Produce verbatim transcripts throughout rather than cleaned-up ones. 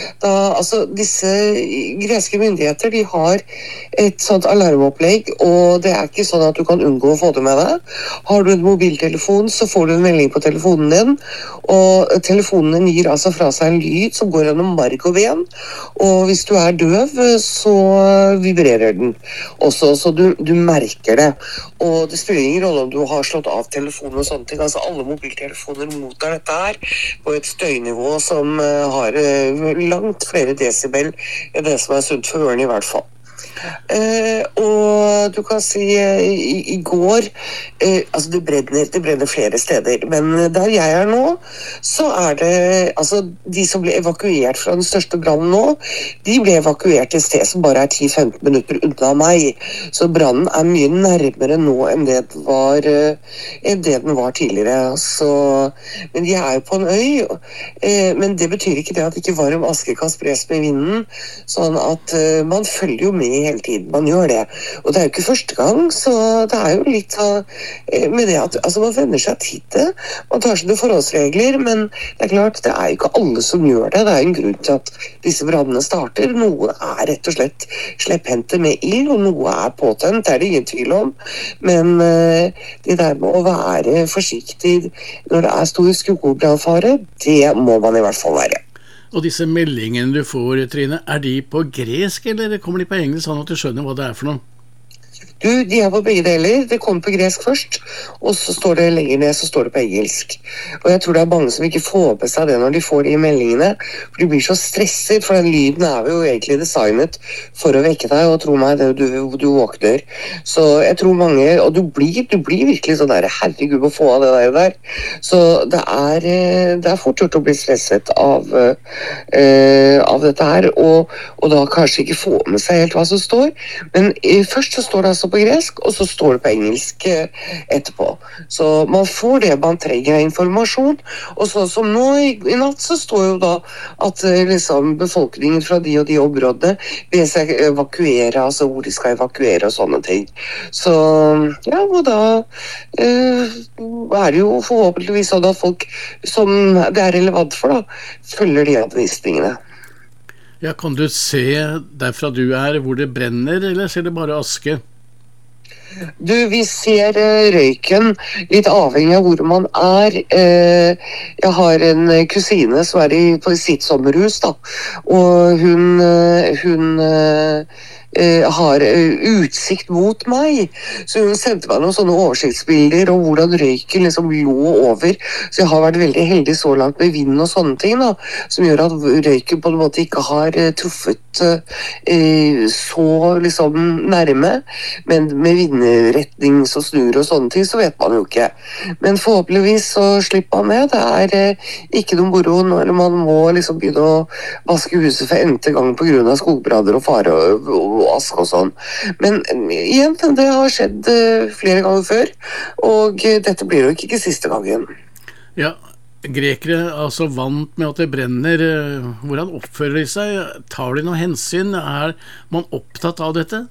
Da, altså, disse greske myndigheter, de har et sånt alarmopplegg, og det er ikke sånn at du kan unngå å få det med deg. Har du en mobiltelefon, så får du en melding på telefonen din, og telefonen gir altså fra seg en lyd som går gjennom marg og ben, og hvis du er døv, så vibrerer den også, så du, du merker det. Og det spiller ingen rolle om du har slått av telefonen og sånne ting. Altså alle mobiltelefoner mottar dette her på et støynivå som uh, har uh, langt flere desibel enn det som er sunt for ørene i hvert fall. Uh, og du kan si uh, i, i går uh, altså det brenner, det brenner flere steder, men der jeg er nå så er det altså de som ble evakuert fra den største brannen nå, de ble evakuert til et sted som bare er ti til femten minutter unna meg, så brannen er mye nærmere nå enn det den var, uh, enn det den var tidligere, så, men de er jo på en øy, uh, men det betyr ikke det at ikke varm aske kan spres med vinden, sånn at uh, man følger jo med hele tiden, man gjør det. Og det er jo ikke første gang, så det er jo litt uh, med det at altså, man venner seg til det, man tar sine forholdsregler, men det er klart, det er jo ikke alle som gjør det. Det er en grunn til at disse brannene starter. Noe er rett og slett slepphendte med ild, og noe er påtent, det er det ingen tvil om. Men uh, det der med å være forsiktig når det er stor skogbrannfare, det må man i hvert fall være. Og disse meldingene du får, Trine, er de på gresk, eller kommer de på engelsk, sånn at du skjønner hva det er for noe? Du, de er på begge deler. Det kommer på gresk først, og så står det lenger ned, så står det på engelsk. Og jeg tror det er mange som ikke får med seg det når de får de meldingene, for de blir så stresset, for den lyden er jo egentlig designet for å vekke deg, og tro meg, det, du, du våkner. Så jeg tror mange, og du blir, du blir virkelig sånn der, herregud, å få av det der der. Så det er, det er fort gjort å bli stresset av, uh, av dette her, og, og da kanskje ikke få med seg helt hva som står. Men uh, først så står det altså på gresk, og så står det på engelsk etterpå. Så man får det man trenger av informasjon, og så som nå i, i natt så står jo da at liksom, befolkningen fra de og de områdene vil seg evakuere, altså hvor de skal evakuere og sånne ting. Så ja, og da eh, er det jo forhåpentligvis sånn at folk som det er relevant for da, følger de anvisningene. Ja, kan du se derfra du er hvor det brenner, eller ser det bare aske? Du, vi ser uh, røyken, litt avhengig av hvor man er. Uh, jeg har en kusine som er i, på sitt sommerhus, da, og hun, uh, hun uh, Uh, har uh, utsikt mot meg, så hun sendte meg noen sånne oversiktsbilder og hvordan røyken liksom lå over, så jeg har vært veldig heldig så langt med vind og sånne ting da, som gjør at røyken på en måte ikke har uh, truffet uh, uh, så liksom nærme, men med vindretning så snur og sånne ting, så vet man jo ikke, men forhåpentligvis så slipper man det. Det er uh, ikke noen moro når man må liksom begynne å vaske huset for n-te gang på grunn av skogbranner og fare og, og ask og sånn. Men igjen, det har skjedd uh, flere ganger før, og uh, dette blir jo ikke, ikke siste gangen. Ja, grekere altså vant med at det brenner. Hvordan oppfører de seg? Tar de noe hensyn? Er man opptatt av dette?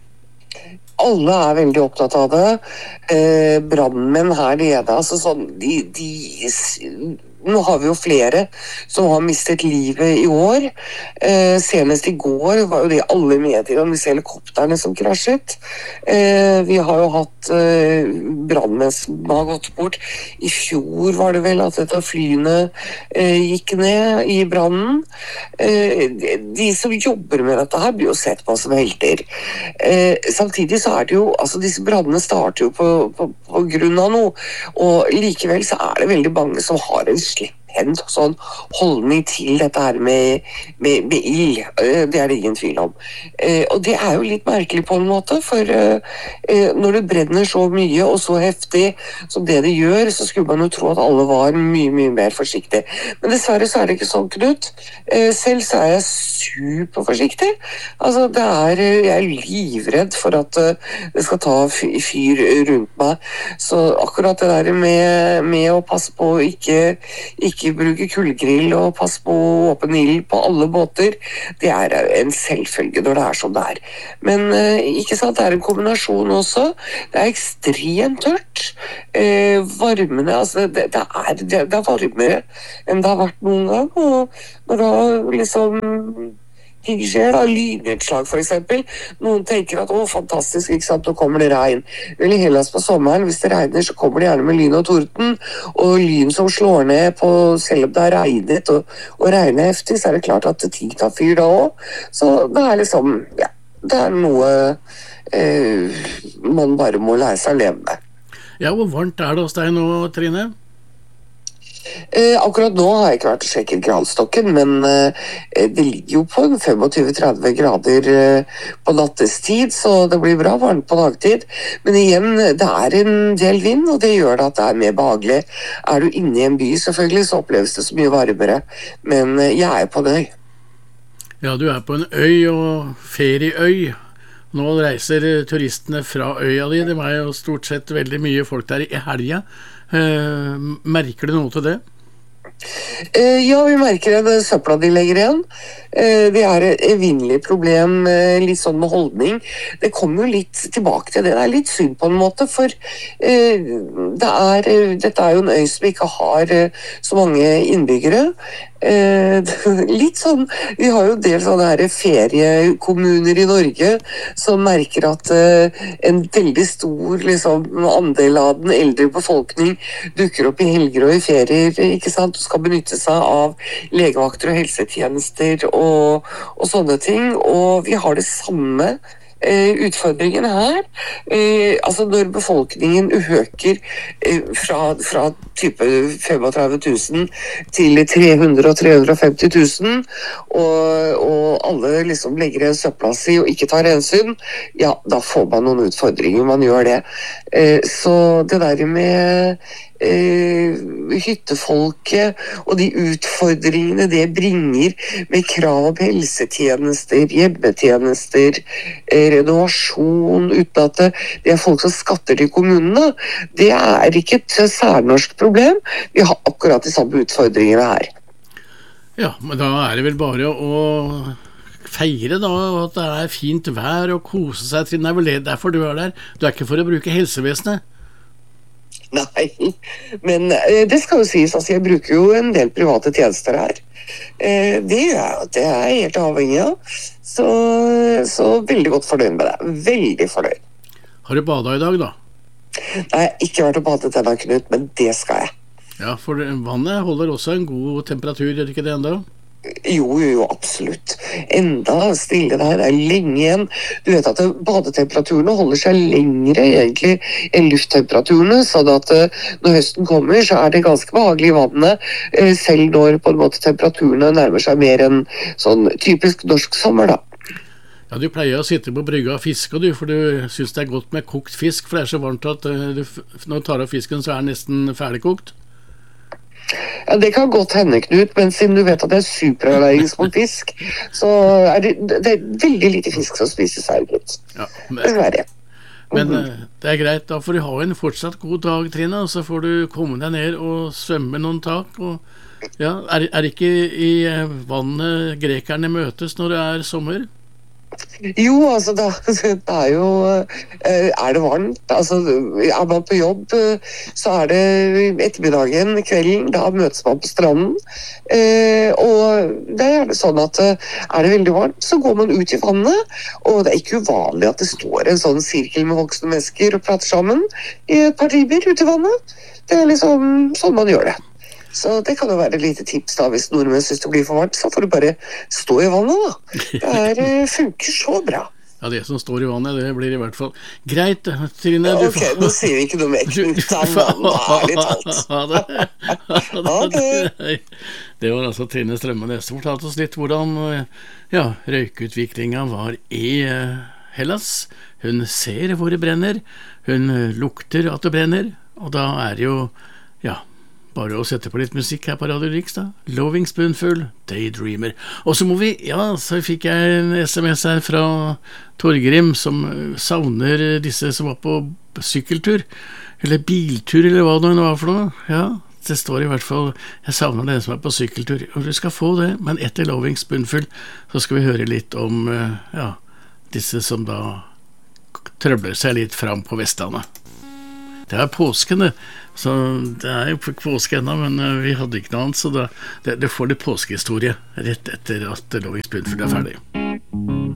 Alle er veldig opptatt av det. Eh, brandmenn her nede, altså sånn, de, de nå har vi jo flere som har mistet livet i år. Eh, senest i går var jo det alle medier om disse helikopterne som krasjet. Eh, vi har jo hatt eh, brandmenn som har gått bort. I fjor var det vel at dette flyene eh, gikk ned i brannen. Eh, de, de som jobber med dette her blir jo sett på som helter. Eh, samtidig så er det jo, altså disse brandene starter jo på, på, på grunn av noe, og likevel så er det veldig mange som har en slepphendt sånn holdning til dette her med, med, med ild. Det er det ingen tvil om. Eh, og det er jo litt merkelig på en måte, for eh, når det brenner så mye og så heftig som det det gjør, så skulle man jo tro at alle var mye, mye mer forsiktige. Men dessverre så er det ikke sånn, Knut. Eh, selv så er jeg superforsiktig. Altså, det er, jeg er livredd for at uh, det skal ta fyr rundt meg. Så akkurat det der med, med å passe på å ikke, ikke ikke bruke kullgrill og pass på åpen ild på alle båter. Det er en selvfølge når det er som det er. Men eh, ikke sant, det er en kombinasjon også. Det er ekstremt tørt. Eh, varmene, altså det, det, er, det, det er varmere enn det har vært noen gang. Og når da liksom ting skjer, da, lynnedslag for eksempel. Noen tenker at å, fantastisk, ikke sant, nå kommer det regn. Vel, i Hellas på sommeren, hvis det regner, så kommer det gjerne med lyn og torden, og lyn som slår ned på, selv om det har regnet, og, og regner heftig, så er det klart at ting tar fyr da også. Så det er liksom, ja, det er noe eh, man bare må lære seg å leve med. Ja, hvor varmt er det hos deg nå, Trine? Eh, akkurat nå har jeg ikke vært og sjekket gradestokken, men eh, det ligger jo på tjuefem til tretti grader eh, på nattestid, så det blir bra varmt på dagtid. Men igjen, det er en del vind, og det gjør det at det er mer behagelig. Er du inne i en by, selvfølgelig, så oppleves det så mye varmere, men eh, jeg er på en øy. Ja, du er på en øy og ferieøy. Nå reiser turistene fra øya di. Det er jo stort sett veldig mye folk der i helga. Eh, merker du noe til det? Eh, ja, vi merker det. Søpla de legger igjen. Eh, det er et evinnelig problem, eh, litt sånn med holdning. Det kommer jo litt tilbake til det. Det er litt synd på en måte, for eh, det er, dette er jo en øy som ikke har eh, så mange innbyggere. Eh, litt sånn, vi har jo en del sånne her feriekommuner i Norge som merker at eh, en veldig stor liksom, andel av den eldre befolkning dukker opp i helger og i ferier, ikke sant, og skal benytte seg av legevakter og helsetjenester og, og sånne ting, og vi har det samme Uh, utfordringen her, uh, altså når befolkningen øker uh, fra, fra type tretifem tusen til tre hundre og tre hundre og femti tusen, og, og alle liksom legger en søppelplass i og ikke tar hensyn, ja, da får man noen utfordringer, man gjør det. Uh, så det der med uh, hyttefolket og de utfordringene det bringer med krav om helsetjenester, hjemmetjenester, uh, renovasjon, uten at det, det er folk som skatter til kommunene, det er ikke et særnorsk problem. Vi har akkurat de samme utfordringene her. Ja, men da er det vel bare å feire da, at det er fint vær og kose seg. Trine, det er vel derfor du er der. Du er ikke for å bruke helsevesenet? Nei, men det skal jo sies, altså jeg bruker jo en del private tjenester her. Det er, det er jeg helt avhengig av, så, så veldig godt fornøyd med det, veldig fornøyd. Har du badet i dag da? Nei, jeg har ikke vært og badet ennå, Knut, men det skal jeg. Ja, for vannet holder også en god temperatur, gjør det ikke det enda? Jo, jo, jo, absolutt. Enda stille der, det er lenge igjen. Du vet at badetemperaturene holder seg lengre egentlig enn lufttemperaturene, så at når høsten kommer så er det ganske behagelig i vannet, selv når på en måte temperaturene nærmer seg mer enn sånn typisk norsk sommer da. Ja, du pleier å sitte på brygga og fiske, du, for du synes det er godt med kokt fisk, for det er så varmt at du, når du tar av fisken så er den nesten ferdigkokt. Ja, det kan godt hende, Knut, men siden du vet at jeg er superallergisk mot fisk, så er det, det er veldig lite fisk som spises her, Knut. Ja, men, det men mm-hmm. det er greit, da får du ha en fortsatt god dag, Trine, og så får du komme deg ned og svømme noen tak. Og, ja, er, er ikke i vannet grekerne møtes når det er sommer? Jo, altså da, det er jo er det varmt, altså er man på jobb så er det ettermiddagen, kvelden, da møtes man på stranden og det er gjerne sånn at er det veldig varmt så går man ut i vannet, og det er ikke uvanlig at det står en sånn sirkel med voksne mennesker og prater sammen i et par timer ute i vannet. Det er liksom sånn man gjør det. Så det kan jo være et lite tips da, hvis nordmenn synes det blir for varmt, så får du bare stå i vannet da. Det er, funker så bra. Ja, det som står i vannet, det blir i hvert fall greit, Trine. Ok, får... nå sier vi ikke noe mer Knut av vannet, ærlig talt. Ha det. Det var altså Trine Strømme Nesse fortalte oss litt hvordan ja, røykutviklingen var i Hellas. Hun ser hvor det brenner, hun lukter at det brenner, og da er det jo, ja, bare å sette på litt musikk her på Radio Riks da. Loving Spoonful, Daydreamer. Og så må vi, ja, så fikk jeg en sms her fra Torgrim som savner disse som var på sykkeltur, eller biltur, eller hva det nå var for noe. Ja, det står i hvert fall jeg savner den som er på sykkeltur, og du skal få det, men etter Loving Spoonful så skal vi høre litt om ja, disse som da trøbler seg litt fram på Vestlandet. Det er påsken det, så det er jo påske ennå, men vi hadde ikke noe annet, så det, det får litt påskehistorie rett etter at Loving Spoonful er ferdig.